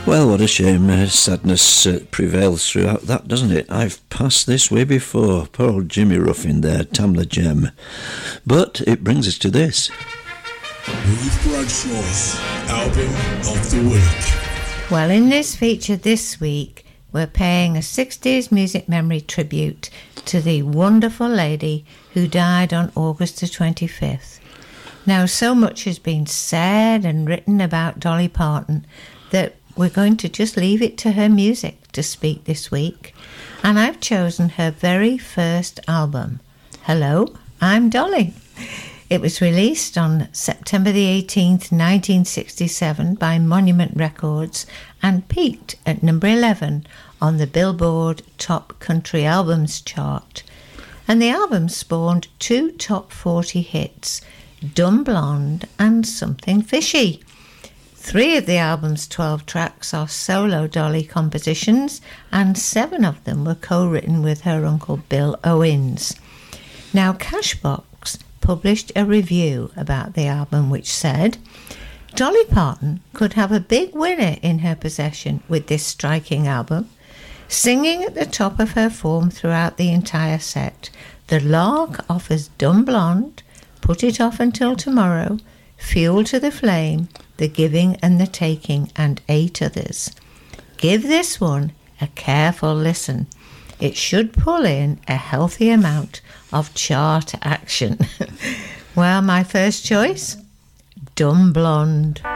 Well, what a shame. Sadness prevails throughout that, doesn't it? I've passed this way before. Poor old Jimmy Ruffin there, Tamla Jem. But it brings us to this. Ruth Bradshaw's Album of the Week. Well, in this feature this week, we're paying a 60s music memory tribute to the wonderful lady who died on August the 25th. Now, so much has been said and written about Dolly Parton that we're going to just leave it to her music to speak this week. And I've chosen her very first album, Hello, I'm Dolly. It was released on September the 18th, 1967 by Monument Records and peaked at number 11 on the Billboard Top Country Albums chart. And the album spawned two top 40 hits, Dumb Blonde and Something Fishy. 3 of the album's 12 tracks are solo Dolly compositions, and 7 of them were co-written with her uncle Bill Owens. Now, Cashbox published a review about the album which said, Dolly Parton could have a big winner in her possession with this striking album, singing at the top of her form throughout the entire set. The Lark offers Dumb Blonde, Put It Off Until Tomorrow, Fuel to the Flame, The Giving and the Taking, and 8 others. Give this one a careful listen. It should pull in a healthy amount of chart action. Well, my first choice, Dumb Blonde.